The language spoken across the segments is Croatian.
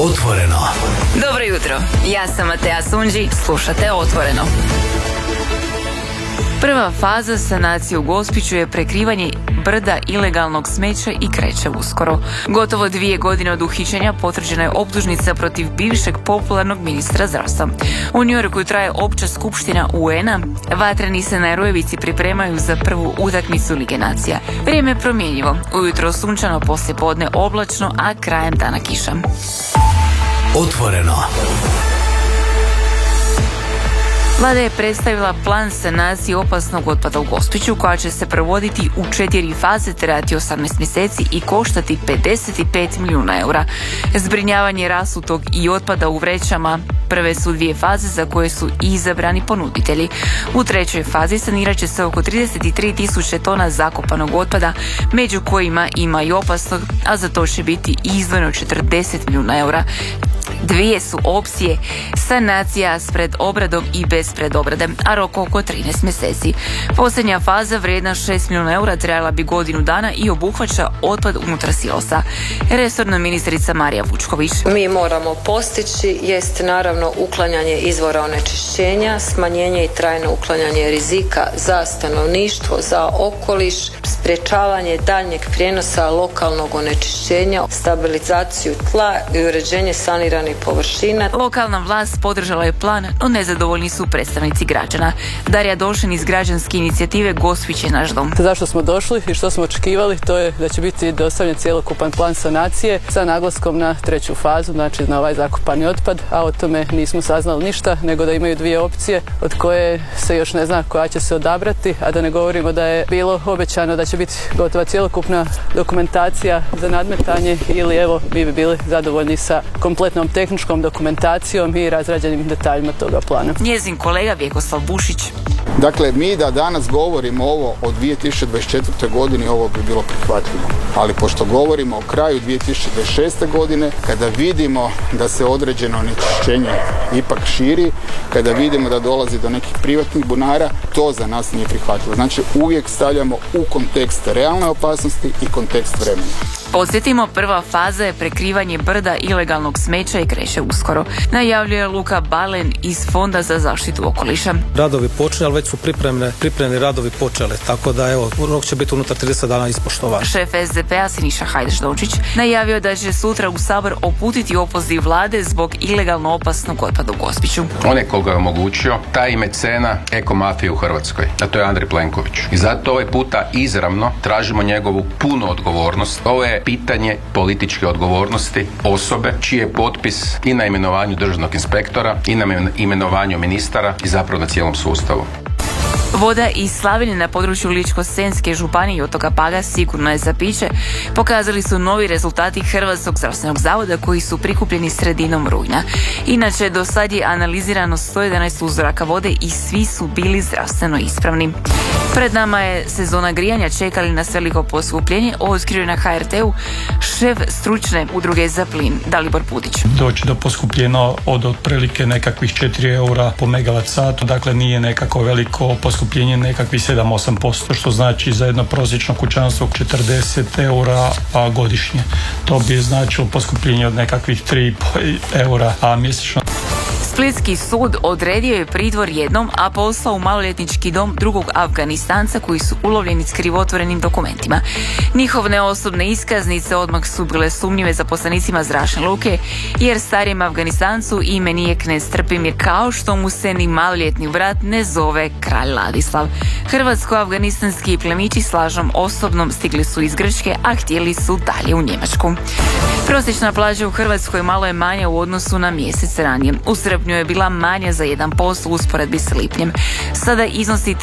Otvoreno. Dobro jutro, ja sam Matea Sunđi, slušate Otvoreno. Prva faza sanacije u Gospiću je prekrivanje brda ilegalnog smeća i kreće uskoro. Gotovo 2 godine od uhićenja potvrđena je optužnica protiv bivšeg popularnog ministra zdravstva. U Njujorku traje opća skupština UN-a, vatreni se na Rojevici pripremaju za prvu utakmicu Lige nacija. Vrijeme je promjenjivo, ujutro sunčano, poslijepodne oblačno, a krajem dana kiša. Otvoreno. Vlada je predstavila plan sanacije opasnog otpada u Gospiću koja će se provoditi u 4 faze, trajati 18 mjeseci i koštati 55 milijuna eura. Zbrinjavanje rasutog i otpada u vrećama prve su 2 faze za koje su izabrani ponuditelji. U 3. fazi sanirat će se oko 33.000 tona zakopanog otpada, među kojima ima i opasnog, a za to će biti izdvojeno 40 milijuna eura. 2 su opcije, sanacija s predobradom i bez predobrade, a rok oko 13 mjeseci. Posljednja faza vrijedna 6 milijuna eura trajala bi godinu dana i obuhvaća otpad unutar silosa. Resorna ministrica Marija Vučković. Mi moramo postići jest naravno uklanjanje izvora onečišćenja, smanjenje i trajno uklanjanje rizika za stanovništvo, za okoliš, sprječavanje daljnjeg prijenosa lokalnog onečišćenja, stabilizaciju tla i uređenje saniranih površina. Lokalna vlast podržala je plan, no nezadovoljni su predstavnici građana. Darija Došin iz građanske inicijative Gospić je naš dom. Zašto smo došli i što smo očekivali, to je da će biti dostavljen cjelokupan plan sanacije sa naglaskom na 3. fazu, znači na ovaj zakopani otpad, a o tome nismo saznali ništa, nego da imaju 2 opcije od koje se još ne zna koja će se odabrati, a da ne govorimo da je bilo obećano da će biti gotova cjelokupna dokumentacija za nadmetanje ili evo mi bi bili zadovoljni sa kompletnom tehničkom dokumentacijom i razrađenim detaljima toga plana. Njezin kolega Vjekoslav Bušić. Dakle, mi da danas govorimo ovo o 2024. godini, ovo bi bilo prihvatljivo. Ali pošto govorimo o kraju 2026. godine, kada vidimo da se određeno onečišćenje ipak širi, kada vidimo da dolazi do nekih privatnih bunara, to za nas nije prihvatljivo. Znači, uvijek stavljamo u kontekst realne opasnosti i kontekst vremena. Podsjetimo, prva faza je prekrivanje brda ilegalnog smeća i kreće uskoro. Najavljuje Luka Balen iz Fonda za zaštitu okoliša. Radovi počeli, ali već su pripremni radovi počeli, tako da evo, rok će biti unutar 30 dana ispoštovan. Šef SDP-a Siniša Hajdaš-Dončić najavio da će sutra u Sabor uputiti opoziv vlade zbog ilegalno opasnog otpada u Gospiću. Onaj koga je omogućio, taj je mecena ekomafije u Hrvatskoj, a to je Andrej Plenković. I zato ovaj puta izravno tražimo njegovu punu odgovornost. Ovo je pitanje političke odgovornosti osobe čiji je potpis i na imenovanju državnog inspektora i na imenovanju ministara i zapravo na cijelom sustavu. Voda iz slavine na području Ličko-senjske županije i otoka Paga sigurno je za piće, pokazali su novi rezultati Hrvatskog zdravstvenog zavoda koji su prikupljeni sredinom rujna. Inače, do sad je analizirano 111 uzoraka vode i svi su bili zdravstveno ispravni. Pred nama je sezona grijanja, čekali nas veliko poskupljenje, otkrio je na HRT-u šef stručne udruge za plin Dalibor Pudić. Doći do poskupljenja od otprilike nekakvih 4 eura po megavat satu, dakle nije nekako veliko poskupljenje, nekakvih 7-8%, što znači za jedno prosječno kućanstvo 40 eura godišnje. To bi značilo poskupljenje od nekakvih 3,5 eura mjesečno. Splitski sud odredio je pritvor jednom, a poslao u maloljetnički dom drugog Afganistanca koji su ulovljeni s krivotvorenim dokumentima. Njihove osobne iskaznice odmah su bile sumnjive zaposlenicima zračne luke, jer starijem Afganistancu ime nije knez Trpimir, kao što mu se ni maloljetni brat ne zove kralj Ladislav. Hrvatsko-afganistanski plemići s lažnom osobnom stigli su iz Grčke, a htjeli su dalje u Njemačku. Prosječna plaća u Hrvatskoj malo je manja u odnosu na mjesec ranije. U srpnju je bila manja za 1% u usporedbi s lipnjem. Sada iznosi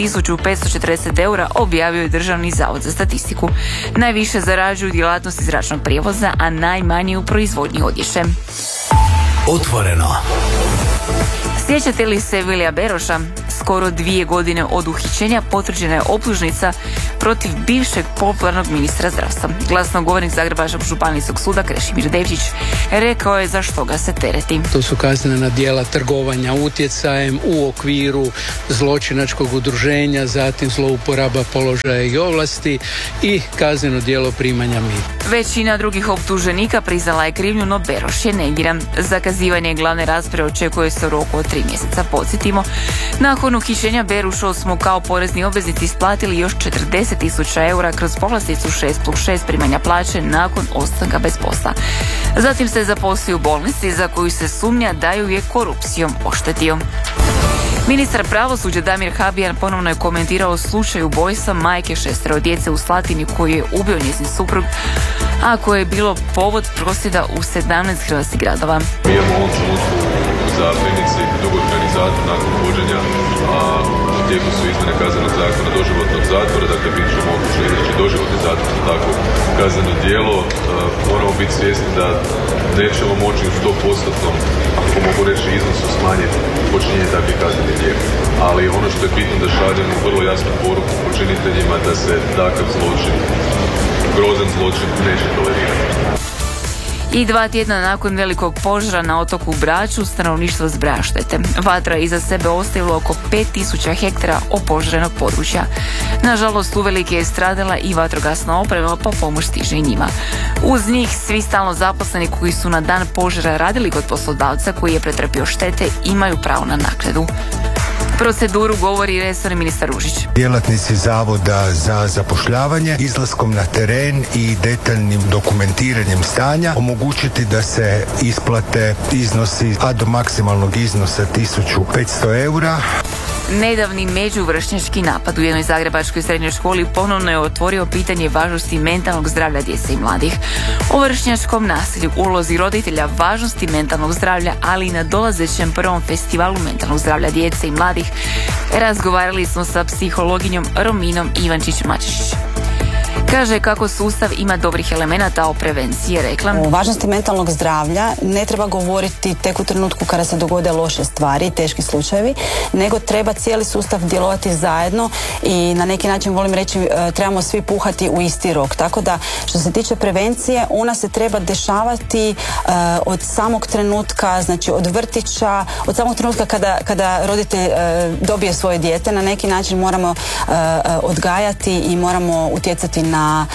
1540 eura, objavio je Državni zavod za statistiku. Najviše zarađuju djelatnosti zračnog prijevoza, a najmanje u proizvodnji odjeće. Otvoreno. Sjećate li se Vilija Beroša? Skoro 2 godine od uhićenja potvrđena je optužnica protiv bivšeg popularnog ministra zdravstva. Glasnogovornik Zagrebačkog županijskog suda Krešimir Devčić rekao je zašto ga se tereti. To su kaznena djela trgovanja utjecajem u okviru zločinačkog udruženja, zatim zlouporaba položaja i ovlasti i kazneno djelo primanja mita. Većina drugih optuženika priznala je krivnju, no Beroš je negiran. Zakazivanje glavne rasprave očekuje se u roku od 3 mjeseca. Podsjetimo, nakon uhićenja Berošu smo kao porezni obveznici isplatili još 40.000 eura kroz povlasticu 6+6 primanja plaće nakon ostanka bez posla. Zatim se zaposlio u bolnici za koju se sumnja da ju je korupcijom oštetio. Ministar pravosuđa Damir Habijan ponovno je komentirao slučaj ubojstva majke 6 djece u Slatini koju je ubio njezin suprug, a koje je bilo povod prosvjeda u 17 hrvatskih gradova. Mi imamo u ovom trenutku u Zapljenici dugotrajni zatvor nakon vođenja, a u tijeku su izmjene kaznenog zakona doživotnog zatvora, dakle bit će moguće izreći doživotni zatvor za takvo kazneno djelo. Moramo biti svjesni da nećemo moći u 100%, ako mogu reći, iznosu smanjiti počinjenje takvih kaznenih djela. Ali ono što je bitno da šaljemo vrlo jasnu poruku počiniteljima da se takav zločin, grozan zločin, neće tolerirati. I 2 tjedna nakon velikog požara na otoku Braču stanovništvo zbraja štete. Vatra iza sebe ostavila oko 5000 hektara opožarenog područja. Nažalost, uvelike je stradala i vatrogasna oprema, pa pomoć stiže i njima. Uz njih svi stalno zaposleni koji su na dan požara radili kod poslodavca koji je pretrpio štete imaju pravo na naknadu. Proceduru govori resorni ministar Ružić. Djelatnici Zavoda za zapošljavanje izlaskom na teren i detaljnim dokumentiranjem stanja omogućiti da se isplate iznosi, a do maksimalnog iznosa 1500 eura. Nedavni međuvršnjački napad u jednoj zagrebačkoj srednjoj školi ponovno je otvorio pitanje važnosti mentalnog zdravlja djece i mladih. O vršnjačkom nasilju, ulozi roditelja, važnosti mentalnog zdravlja, ali i na dolazećem prvom festivalu mentalnog zdravlja djece i mladih razgovarali smo sa psihologinjom Rominom Ivančić-Mačišić. Kaže kako sustav ima dobrih elemenata o prevenciji, rekla. O važnosti mentalnog zdravlja ne treba govoriti tek u trenutku kada se dogode loše stvari i teški slučajevi, nego treba cijeli sustav djelovati zajedno i na neki način, volim reći, trebamo svi puhati u isti rok. Tako da, što se tiče prevencije, ona se treba dešavati od samog trenutka, znači od vrtića, od samog trenutka kada roditelj dobije svoje dijete. Na neki način moramo odgajati i moramo utjecati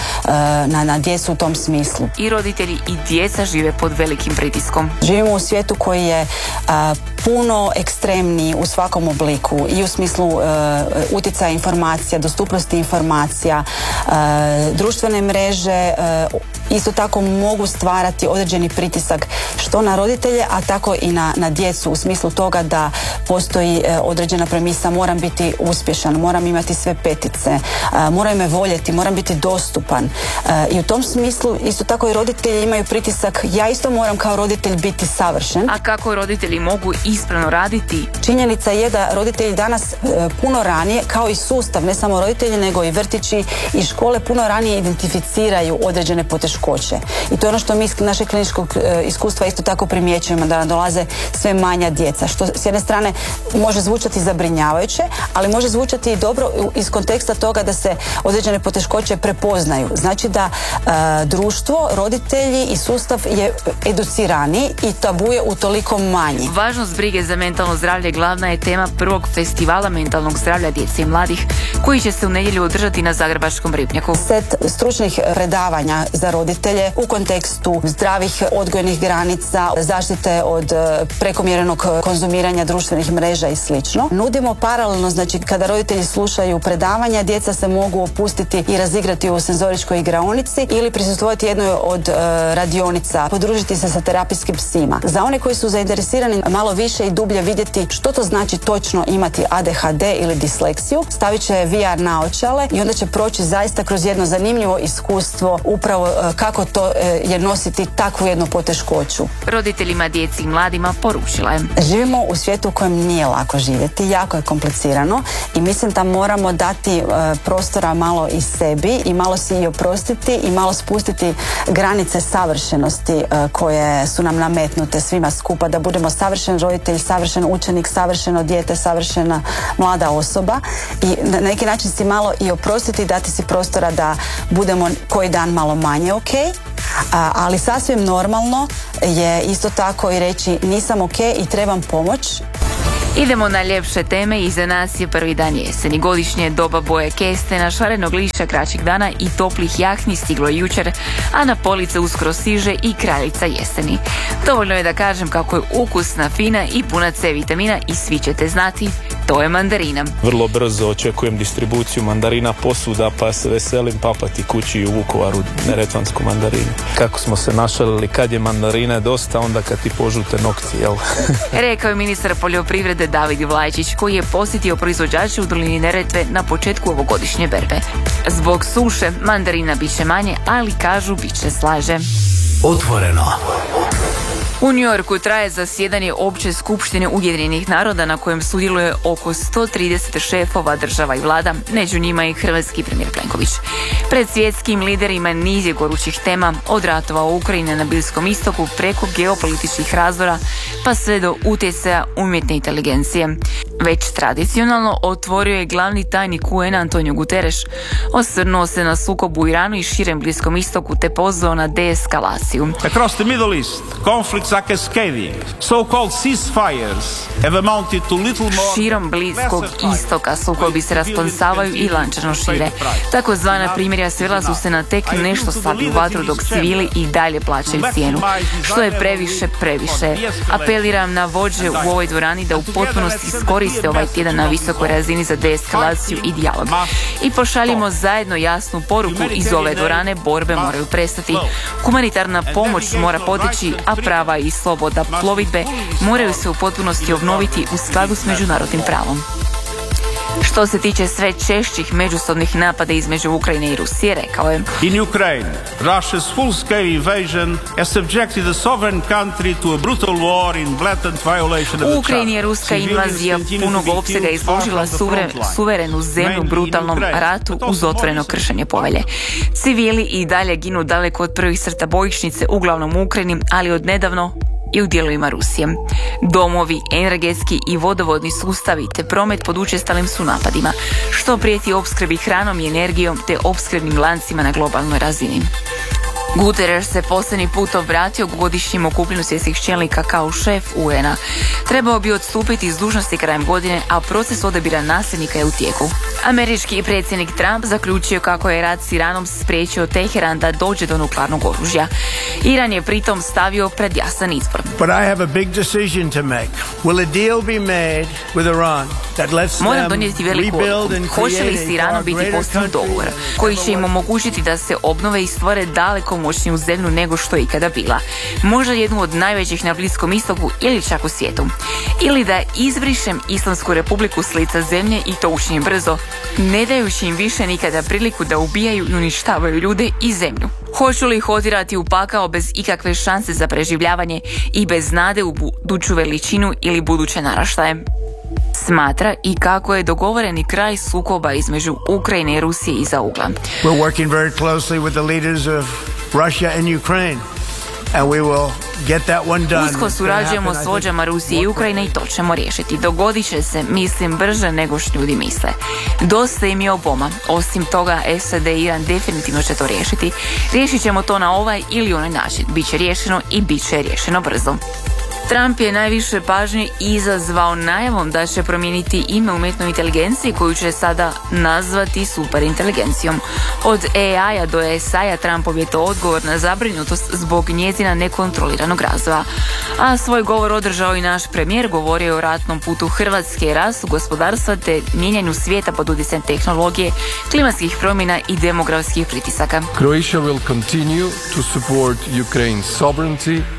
na djecu u tom smislu. I roditelji i djeca žive pod velikim pritiskom. Živimo u svijetu koji je puno ekstremniji u svakom obliku i u smislu utjecaja informacija, dostupnosti informacija, društvene mreže isto tako mogu stvarati određeni pritisak što na roditelje, a tako i na djecu u smislu toga da postoji određena premisa, moram biti uspješan, moram imati sve petice, moram me voljeti, moram biti dostupan. I u tom smislu isto tako i roditelji imaju pritisak, ja isto moram kao roditelj biti savršen. A kako roditelji mogu ispravno raditi? Činjenica je da roditelji danas puno ranije, kao i sustav, ne samo roditelji nego i vrtići i škole, puno ranije identificiraju određene poteškoće. I to je ono što mi iz našeg kliničkog iskustva isto tako primjećujemo, da dolaze sve manja djeca, što s jedne strane može zvučati zabrinjavajuće, ali može zvučati i dobro iz konteksta toga da se određene poteškoće prepoznaju. Znači da društvo, roditelji i sustav je educirani i tabu je utoliko manji. Važnost brige za mentalno zdravlje glavna je tema prvog festivala mentalnog zdravlja djece i mladih koji će se u nedjelju održati na Zagrebačkom Ribnjaku. Set stručnih predavanja za roditelje u kontekstu zdravih odgojnih granica, zaštite od prekomjernog konzumiranja društvenih mreža i slično. Nudimo paralelno, znači kada roditelji slušaju predavanja, djeca se mogu opustiti i razigrati u senzoričkoj igraonici ili prisustvovati jednoj od radionica, podružiti se sa terapijskim psima. Za one koji su zainteresirani malo više i dublje vidjeti što to znači točno imati ADHD ili disleksiju, stavit će VR naočale i onda će proći zaista kroz jedno zanimljivo iskustvo upravo kako to je nositi takvu jednu poteškoću. Roditeljima, djeci i mladima poručila je: živimo u svijetu u kojem nije lako živjeti, jako je komplicirano i mislim da moramo dati prostora malo i sebi i malo si i oprostiti i malo spustiti granice savršenosti koje su nam nametnute svima skupa, da budemo savršen roditelj, savršen učenik, savršeno dijete, savršena mlada osoba i na neki način si malo i oprostiti, dati si prostora da budemo koji dan malo manje ok, ali sasvim normalno je isto tako i reći nisam ok i trebam pomoć. Idemo na ljepše teme. Iza nas je prvi dan jeseni. Godišnje doba boje kestena, šarenog lišća, kraćeg dana i toplih jahni stiglo jučer, a na police uskoro stiže i kraljica jeseni. Dovoljno je da kažem kako je ukusna, fina i puna C vitamina i svi ćete znati, to je mandarina. Vrlo brzo očekujem distribuciju mandarina posuda, pa se veselim papati kući u Vukovaru neretvansku mandarinu. Kako smo se našalili, kad je mandarine dosta, onda kad ti požute nokti, jel? Rekao je ministar poljoprivrede David Vlajčić, koji je posjetio proizvođače u dolini Neretve na početku ovogodišnje berbe. Zbog suše mandarina bit će manje, ali kažu bit će slaže. Otvoreno. U New Yorku traje zasjedanje Opće skupštine Ujedinjenih naroda na kojem sudjeluje oko 130 šefova država i vlada, među njima i hrvatski premijer Plenković. Pred svjetskim liderima niz je gorućih tema, od ratova u Ukrajini na Bliskom istoku preko geopolitičkih razdora pa sve do utjecaja umjetne inteligencije. Već tradicionalno otvorio je glavni tajnik UN Antonio Guterres, osvrnuo se na sukob u Iranu i širem Bliskom istoku te pozvao na deeskalaciju. Across the Middle East, conflicts are cascading. So-called ceasefires have amounted to little more. Širom Bliskog istoka sukobi se rasplamsavaju i lančano šire. Takozvana primirja svela su se na tek nešto slablju vatru dok civili i dalje plaćaju cijenu. Što je previše. Apeliram na vođe u ovoj dvorani da u potpunosti iskoriste ovaj tjedan na visokoj razini za deeskalaciju i dijalog. I pošaljimo zajedno jasnu poruku iz ove dvorane, borbe moraju prestati. Humanitarna pomoć mora poteći, a prava i sloboda plovidbe moraju se u potpunosti obnoviti u skladu s međunarodnim pravom. Što se tiče sve češćih međusobnih napada između Ukrajine i Rusije, rekao je: In Ukraine, Russia's full-scale invasion has subjected the sovereign country to a brutal war in blatant violation of the U Ukrajini je ruska invazija punog opsega izložila suverenu zemlju brutalnom ratu uz otvoreno kršenje povelje. Civili i dalje ginu daleko od prvih crta bojišnice, uglavnom u Ukrajini, ali od nedavno i u dijelovima Rusije. Domovi, energetski i vodovodni sustavi te promet pod učestalim su napadima, što prijeti opskrbi hranom i energijom te opskrbnim lancima na globalnoj razini. Guterres se posljednji put obratio godišnjem okupljenju svjetskih čelnika kao šef UN-a. Trebao bi odstupiti iz dužnosti krajem godine, a proces odabira nasljednika je u tijeku. Američki predsjednik Trump zaključio kako je rat s Iranom spriječio Teheran da dođe do nuklearnog oružja. Iran je pritom stavio pred jasan izbor. But I have a big decision to make. Will a deal be made with Iran that lets them Moram donijeti veliku odluku. Hoće li s Iranom biti postignut dogovor koji će im omogućiti da se obnove i stvore daleko moćniju zemlju nego što je ikada bila. Možda jednu od najvećih na Bliskom istoku ili čak u svijetu. Ili da izbrišem Islamsku republiku s lica zemlje i to učinim brzo, ne dajući im više nikada priliku da ubijaju i uništavaju ljude i zemlju. Hoću li ih otirati u pakao bez ikakve šanse za preživljavanje i bez nade u buduću veličinu ili buduće naraštaje? Smatra i kako je dogovoreni kraj sukoba između Ukrajine i Rusije iza ugla. We're working very closely with the leaders of Russia and Ukraine. And we will get that one done. Usko surađujemo s vođama Rusije i Ukrajine i to ćemo riješiti. Dogodit će se, mislim, brže nego što ljudi misle. Dosta im je oboma. Osim toga, SAD i Iran definitivno će to riješiti. Riješit ćemo to na ovaj ili onaj način. Biće riješeno i bit će riješeno brzo. Trump je najviše pažnje izazvao najavom da će promijeniti ime umjetnoj inteligenciji koju će sada nazvati superinteligencijom. Od AI-a do SI-a Trumpov je to odgovor na zabrinutost zbog njezina nekontroliranog razvoja. A svoj govor održao i naš premijer, govorio o ratnom putu Hrvatske, rastu gospodarstva te mijenjanju svijeta pod utjecajem tehnologije, klimatskih promjena i demografskih pritisaka. Croatia will continue to support Ukraine's sovereignty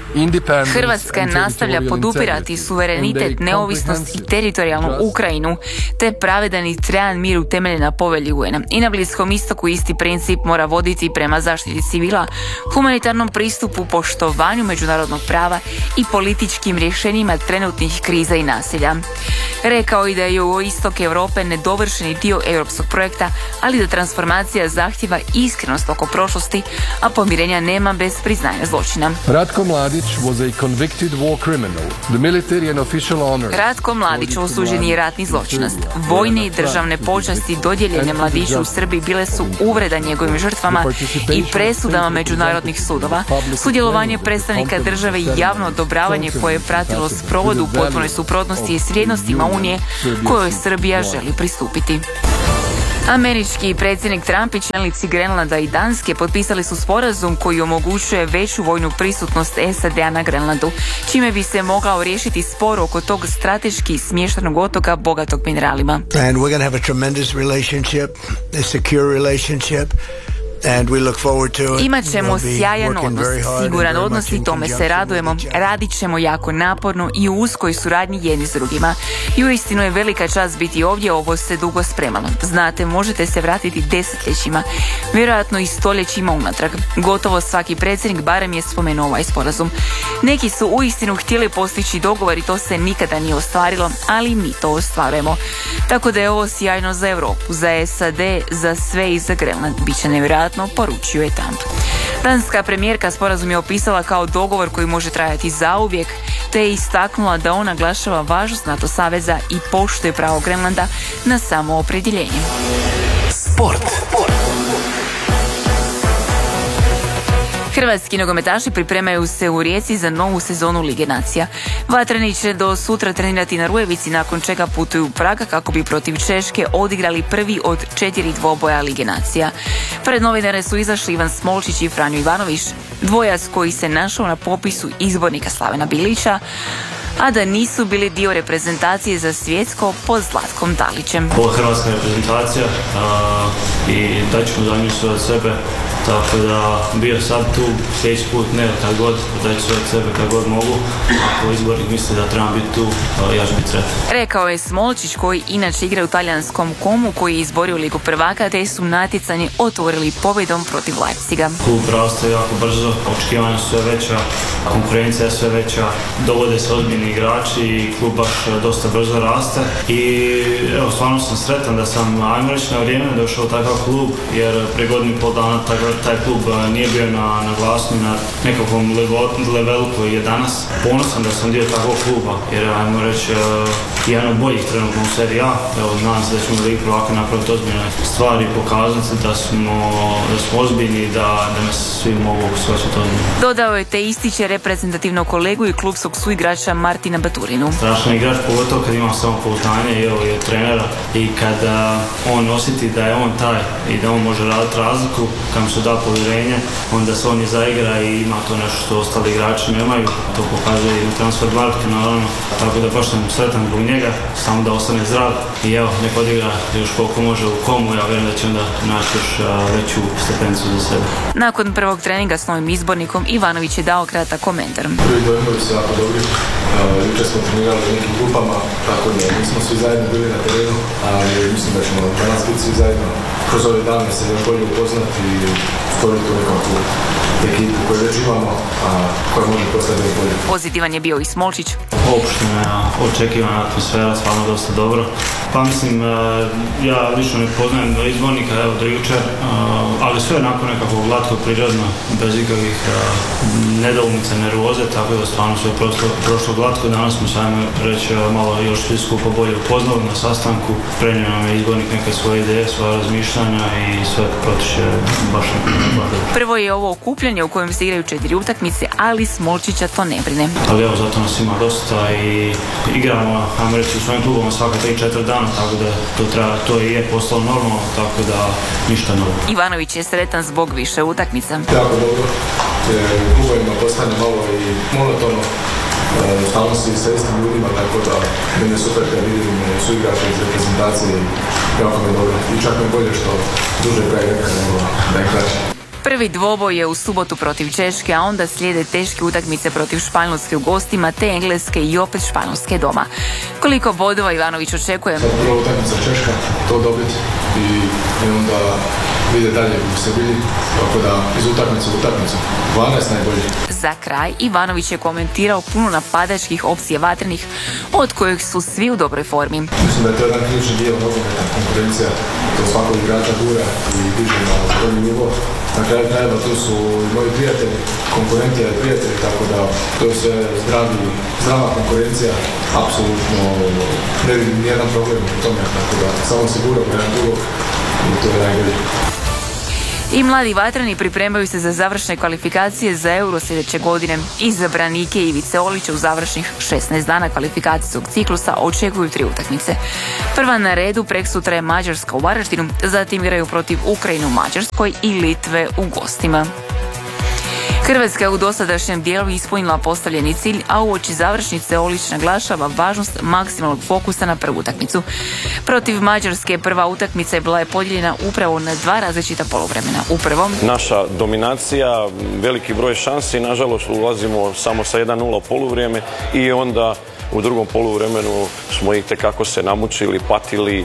Hrvatska nastavlja podupirati suverenitet, neovisnost i teritorijalnu Ukrajinu, te pravedan i trajan mir utemeljen na povelji UN-a. I na Bliskom istoku isti princip mora voditi prema zaštiti civila, humanitarnom pristupu, poštovanju međunarodnog prava i političkim rješenjima trenutnih kriza i nasilja. Rekao i da je jugoistok Europe nedovršeni dio europskog projekta, ali da transformacija zahtjeva iskrenost oko prošlosti, a pomirenja nema bez priznanja zločina. Ratko Mladić was a convicted war criminal. The military and official honor. Ratko Mladić osuđen je ratni zločinac. Vojne i državne počasti dodijeljene Mladiću u Srbiji bile su uvreda njegovim žrtvama i presudama međunarodnih sudova. Sudjelovanje predstavnika države i javno odobravanje koje je pratilo sprovodu u potpunoj suprotnosti i s vrijednostima Unije kojoj Srbija želi pristupiti. Američki predsjednik Trump i čelnici Grenlanda i Danske potpisali su sporazum koji omogućuje veću vojnu prisutnost SAD-a na Grenlandu, čime bi se mogao riješiti spor oko tog strateški smještenog otoka bogatog mineralima. And we're going to have a tremendous relationship, a secure relationship. Imat ćemo sjajan odnos, siguran odnos i tome se radujemo. Radit ćemo jako naporno i u uskoj suradnji jedni s drugima. I uistinu je velika čast biti ovdje, ovo se dugo spremalo. Znate, možete se vratiti desetljećima, vjerojatno i stoljećima unatrag. Gotovo svaki predsjednik barem je spomenuo ovaj sporazum. Neki su uistinu htjeli postići dogovor i to se nikada nije ostvarilo, ali mi to ostvarujemo. Tako da je ovo sjajno za Europu, za SAD, za sve i za Grenland. Biće nevjerojatno, poručio je Trump. Danska premijerka sporazum je opisala kao dogovor koji može trajati zauvijek, te je istaknula da on naglašava važnost NATO saveza i poštuje pravo Grenlanda na samoopredjeljenje. Sport. Hrvatski nogometaši pripremaju se u Rijeci za novu sezonu Lige nacija. Vatreni će do sutra trenirati na Rujevici, nakon čega putuju u Prag kako bi protiv Češke odigrali prvi od 4 dvoboja Lige nacija. Pred novinare su izašli Ivan Smolčić i Franjo Ivanović, dvojac koji se našao na popisu izbornika Slavena Bilića, a da nisu bili dio reprezentacije za svjetsko pod Zlatkom Dalićem. Ovo je hrvatska reprezentacija i daćemo za nju sve od sebe, tako da bio sad tu, sljedeći put ne, kad god, daću sve od sebe kad god mogu. Ako izbornik misli da trebam biti tu, ja ću biti sretan. Rekao je Smolčić, koji inače igra u talijanskom Komu, koji je izborio Ligu prvaka, te su natjecanje otvorili pobjedom protiv Leipziga. Klub raste jako brzo, očekivanja su sve veća, konkurencija je sve veća, dovode se ozbiljni igrači i klub baš dosta brzo raste i evo, stvarno sam sretan da sam, ajmo reći, na vrijeme došao u takav klub, jer prije godinu i pol dana taj klub nije bio na glasnu, na nekakvom levelu koji je danas. Ponosan da sam dio takvog kluba, jer ajmo reći jedan od boljih trenutno u seriji A. Evo, nadam se da ćemo Ligu prvaka napraviti ozbiljne stvari i pokazati da smo ozbiljni i da nas svi mogu shvaćati ozbiljno. Dodao je te ističe reprezentativnog kolegu i klubskog suigrača Martina Baturinu. Strašan igrač, pogotovo kad ima samopouzdanje i evo i od trenera, i kada on osjeti da je on taj i da on može raditi razliku, kad mu se da povjerenje, onda se on je zaigra i ima to nešto što ostali igrači nemaju. To pokazuje i na transfer marketu, naravno. Tako da baš sam sretan zbog njega, samo da ostane zdrav i evo, nek odigra još koliko može u Komu, ja vjerujem da će onda naći još veću stepencu za sebe. Nakon prvog treninga s novim izbornikom, Ivanović je dao kratak komentar. Prvi dojmovi su jako dobri. Jučer smo trenirali u nekim grupama, tako da nismo svi zajedno bili na terenu, ali mislim da ćemo danas biti svi zajedno kroz ove dane se još bolje upoznati i stvoriti nekakvu ekipu koju već imamo, a koja može postati još bolje. Pozitivan je bio i Smolčić. Opuštena, očekivana atmosfera, stvarno dosta dobro. Pa mislim, ja lično ne poznajem do izbornika, evo do jučer, ali sve nakon nekako glatko, prirodno, bez ikakvih nedoumica, nervoze, tako da stvarno sve prošlo glatko. Danas smo sajmo reći malo još svi skupo bolje upoznali na sastanku, prenio nam je izbornik neke svoje ideje, svoje razmišljanja i sve protiče baš nekako. Prvo je ovo okupljanje u kojem se igraju 4 utakmice, ali Smolčića to ne brine. Ali evo, zato nas ima dosta i igramo, ajmo reći, u svojim klubama svaka 3-4 dana, tako da to i je postalo normalno, tako da ništa novo. Ivanović je sretan zbog više utakmica. Jako dobro, jer u klubovima postane malo i monotono, stalno si sa istim ljudima, tako da meni je super kad vidim suigrače iz reprezentacije i jako mi je dobro. I čak mi je bolje što duže traje nekada nego da je kraće. Prvi dvoboj je u subotu protiv Češke, a onda slijede teške utakmice protiv Španjolske u gostima, te Engleske i opet Španjolske doma. Koliko bodova Ivanović očekuje? Prva utakmica Češka, to dobiti i onda vide dalje u Sevilji, tako da iz utakmice u utakmicu 12 najbolji. Za kraj, Ivanović je komentirao puno napadačkih opcija vatrenih, od kojih su svi u dobroj formi. Mislim da je to jedan ključni dio nogometa, konkurencija, to svakog igrača gura i diže na bolji nivo. Na kraju krajeva tu su moji prijatelji, konkurenti i prijatelji, tako da to je sve zdrava konkurencija, apsolutno ne vidim nijedan problem u tome, tako da samo se gura jedan drugog i to je najbolje. I mladi vatreni pripremaju se za završne kvalifikacije za Euro sljedeće godine. Izabranike Ivice Olića u završnih 16 dana kvalifikacijskog ciklusa očekuju 3 utakmice. Prva na redu preksutra je Mađarska u Varaždinu, zatim igraju protiv Ukrajine u Mađarskoj i Litve u gostima. Hrvatska je u dosadašnjem dijelu ispunila postavljeni cilj, a uoči završnice Olić naglašava važnost maksimalnog fokusa na prvu utakmicu. Protiv Mađarske prva utakmica je bila podijeljena upravo na 2 različita poluvremena. U prvom naša dominacija, veliki broj šansi, nažalost ulazimo samo sa 1-0 u poluvrijeme i onda u drugom poluvremenu smo ih tekako se namučili, patili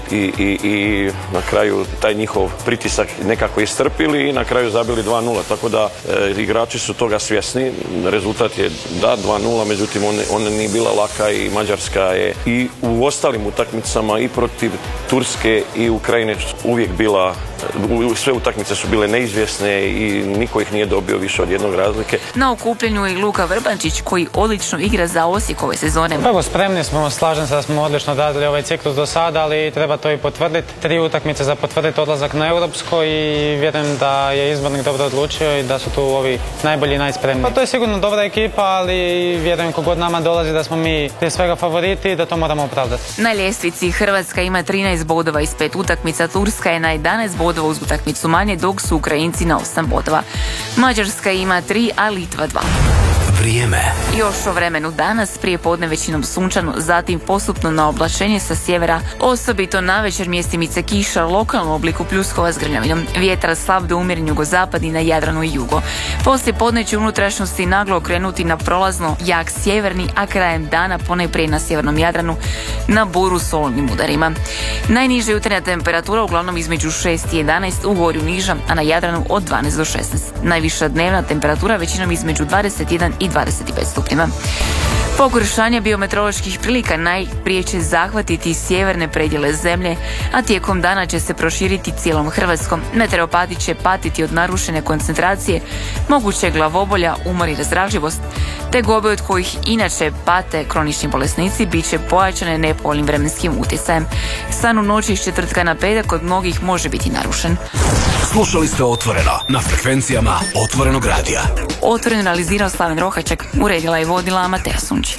i na kraju taj njihov pritisak nekako istrpili i na kraju zabili 2-0. Tako da igrači su toga svjesni. Rezultat je da 2-0, međutim ona nije bila laka i Mađarska je i u ostalim utakmicama i protiv Turske i Ukrajine uvijek bila, sve utakmice su bile neizvjesne i niko ih nije dobio više od jednog razlike. Na okupljenju je Luka Vrbančić koji odlično igra za Osijek ove sezone. Evo, spremni smo, slažem se da smo odlično odradili ovaj ciklus do sada, ali treba to i potvrditi. 3 utakmice za potvrditi odlazak na Europsko i vjerujem da je izbornik dobro odlučio i da su tu ovi najbolji i najspremniji. Pa to je sigurno dobra ekipa, ali vjerujem kogod nama dolazi da smo mi prije svega favoriti i da to moramo opravdati. Na ljestvici Hrvatska ima 13 bodova iz 5 utakmica, Turska je na 11 bodova uz utakmicu manje, dok su Ukrajinci na 8 bodova. Mađarska ima 3, a Litva 2. Vrijeme. Još o vremenu danas, prije podne većinom sunčano, zatim postupno na oblačenje sa sjevera, osobito navečer mjestimice kiša, lokalno u obliku pljuskova s grmljavinom. Vjetar slab do umjeren jugozapad i na Jadranu i jugo. Poslije podne će unutrašnjosti naglo okrenuti na prolazno jak sjeverni, a krajem dana ponajprije na sjevernom Jadranu na buru s olujnim udarima. Najniža jutarnja temperatura uglavnom između 6 i 11, u Gorju niža, a na Jadranu od 12 do 16. Najviša dnevna temperatura većinom između 21 i 25 stupnjeva. Pogoršanje biometeoroloških prilika najprije će zahvatiti sjeverne predjele zemlje, a tijekom dana će se proširiti cijelom Hrvatskom. Meteoropati će patiti od narušene koncentracije, moguće glavobolja, umor i razdražljivost, te gobe od kojih inače pate kronični bolesnici bit će pojačane nepovoljnim vremenskim utjecajem. San u noći iz četvrtka na petak kod mnogih može biti narušen. Slušali ste Otvoreno na frekvencijama Otvorenog radija. Otvoreno realizirao Slaven Rohaček, uredila i vodila Matea Sunčić.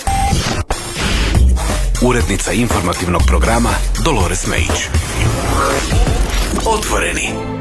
Urednica informativnog programa Dolores Mejić. Otvoreni.